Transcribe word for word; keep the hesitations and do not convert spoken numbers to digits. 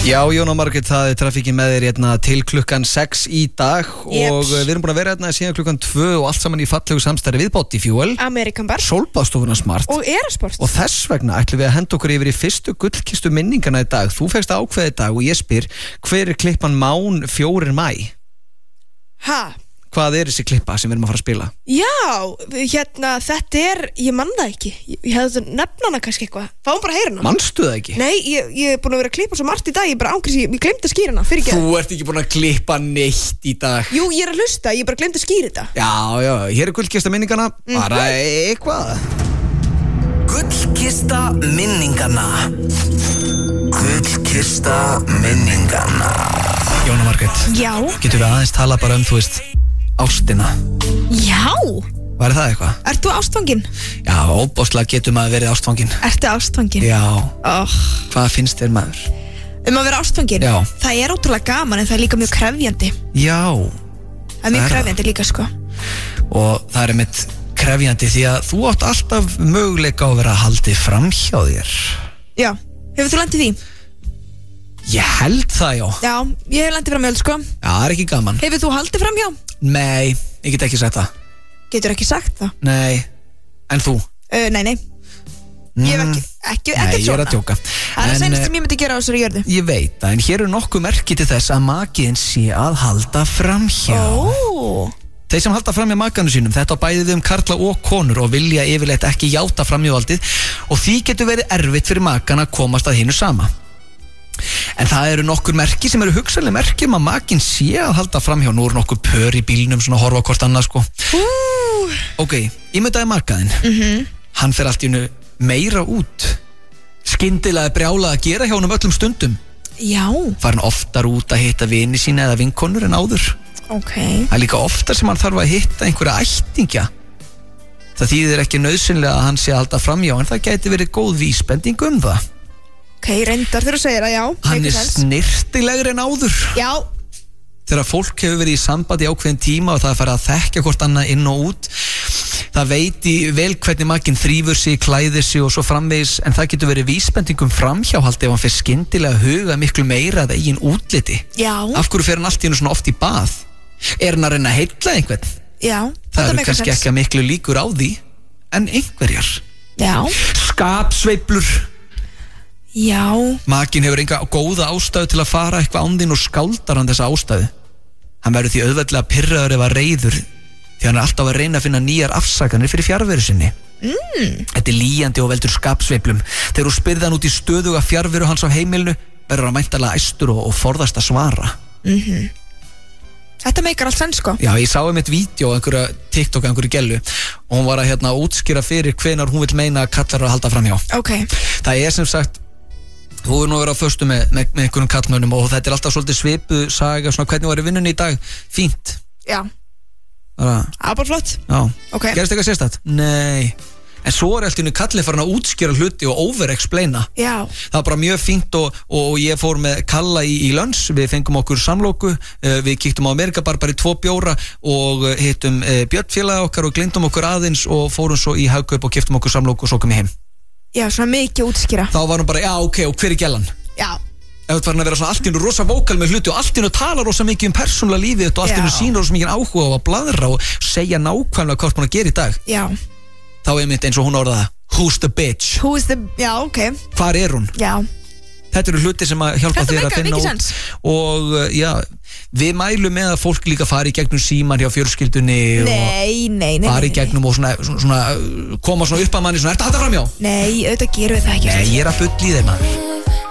Já, Jón og Margrét, það er trafíkin með þér hérna til klukkan sex í dag Yep. og við erum búin að vera hérna síðan klukkan tvö og allt saman í fallegu samstæri við Bodyfuel, American Bar Sólbaðstofuna Smart og Erasport. og þess vegna ætlum við að henda okkur yfir í fyrstu gullkistu minningana í dag. Þú fegst ákveðið í dag og ég spyr, hver er klippan Mán fjórir mæ? Ha? Hvað er þessi klippa sem við erum að fara að spila? Já, hérna, þetta er, ég man það ekki. Ég, ég hefði nefna hana kannski eitthvað. Fáum bara að heyra hana. Manstu það ekki? Nei, ég, ég er búin að vera að klippa svo margt í dag, ég bara ángriðs, ég, ég glemdi að skýra hana, fyrir ekki. Þú ert ekki búin að klippa neitt í dag. Jú, ég er að hlusta, ég bara glemdi að skýra þetta. Já, já, hér er gullkista minningana, Mhm. bara eitthvað. Gullkista minningana. Gullkista minningana. Jón og Margrét, Já. getum við aðeins tala bara um, þú veist, ástina? Já. Var það eitthvað? Ert þú ástfangin? Já, óbáslega getum að verið ástfangin. Ertu ástfangin? Já, Oh. hvað finnst þér maður? Um að vera ástfangin? Já. Það er ótrúlega gaman en það er líka mjög krefjandi. Já, Það er mjög Það er krefjandi líka, sko. og það er mitt krefjandi því að þú átt alltaf möguleika á að vera haldið fram hjá þér. Já. Hefur þú landið því? Ég held það, já. Já, ég hef landið fram hjá, sko. Já, það er ekki gaman. Hefur þú haldið fram hjá? Nei, ég get ekki sagt það. Getur ekki sagt það? Nei, en þú? Uh, nei, nei. Ég hef ekki, ekki, Nei, ekkert ég er svona. að djóka. Það er það En, senast eh, sem ég myndi gera á þessari jörðu. Ég veit það, en hér er nokkuð merki til þess að makiðin sé að halda framhjá. Ó. Þeir sem halda framhjá makanu sínum, þetta á bæði við um karla og konur og vilja yfirleitt ekki játa framhjávaldið og því getur verið erfitt fyrir makan að komast að hinu sama. En það eru nokkur merki sem eru hugsanlega merki um að makin sé að halda framhjá. Nú eru nokkur pör í bílnum svona að horfa á hvort annað, sko. Ú. Ok, ímyndaði makaðinn. Mhm. Hann fer allt í hennu meira út. Skyndilega brjálað að gera hjá honum öllum stundum. Já, Farin oftar út að hitta vini sína eða vinkonur en áður. ok. Það er líka oftar sem hann þarf að hitta einhverja ættingja. Það þýðir ekki nauðsynlega að hann sé að halda framhjá, en það gæti verið góð vísbending um það. Ok, reyndar þegar þú segir það, já. Hann make er sense. snirtilegri en áður. Já, Þegar fólk hefur verið í sambandi í ákveðin tíma og það er farið að þekka hvort annað inn og út, það veit í vel hvernig makinn þrífur sig, klæðir sig og svo framvegis, en það getur verið vísbendingum framhjáhaldi ef hann fer skyndilega að huga miklu meira að eigin útliti. já, Af hverju fer hann allt í hennu svona oft í bað? Er hann að reyna að heilla einhvern? já. Það Þetta eru make kannski sense. ekki að miklu líkur á því, en einhverjar. Já, Skapsveiflur. já. Makinn hefur enga góða ástæðu til að fara eitthvað án þín og skáldar hann þessa ástæðu. Hann verður því auðveldlega pirraður ef að reiður því hann er alltaf að reyna að finna nýjar afsakanir fyrir fjarveru sinni. Mm. Þetta er lýjandi og veldur skapsveiflum. Þegar þú spyrði hann út í stöðuga fjarveru hans á heimilinu verður hann mæntalega æstur og, og forðast að svara. Þetta meikar allt senn, sko. Já, ég sá um eitt vídeo á einhverja TikTok á einhverju gellu og hún var að hérna útskýra fyrir hvenar hún vil meina að kallar að halda framhjá. Ok, Það er sem sagt, þú er nú að vera á föstu með, með, með einhverjum kallmönnum og þetta er alltaf svolítið svipu saga, svona hvernig var í vinnunni í dag? Fínt. já. Það, Það er bara flott. já. Ok. Gerist eitthvað sérstætt? Nei. En svo er alltaf henni kallið farin að útskýra hluti og over-explaina. Já, Það var bara mjög fínt og, og ég fór með Kalla í, í lönns, við fengum okkur samlóku, uh, við kíktum á Amerikabar bara í tvo bjóra og uh, hittum uh, Björnfélag okkar og glindum okkur aðeins og fórum svo í Hagkaup og kiftum okkur samlóku og svo kom ég heim. já, svona mikið útskýra. Þá var hún bara, já ok, og hver er gellan? Já, Ef þú farin að vera svona allt í hennu rosa vókal með hluti og allt í hennu tala rosa mikið um persónulega lífið og allt í hennu Já. sína rosa mikið áhuga á að bladra og segja nákvæmlega hvað hún að gera í dag, já. þá er mynd eins og hún orðaði það, who's the bitch? Who is the, já, ok. Hvar er hún? Já, Þetta eru hluti sem að hjálpa Þetta þér að meikar finna mikið út sens. og uh, já, við mælum með að fólk líka fari í gegnum síman hjá fjölskyldunni nei, nei, nei. og fari í nei, gegnum og svona, svona, svona uh, koma svona upp að manni svona, ertu að halda framjá? Nei, auðvitað gerum við það ekki. Nei, ég er að bulla í þeim maður.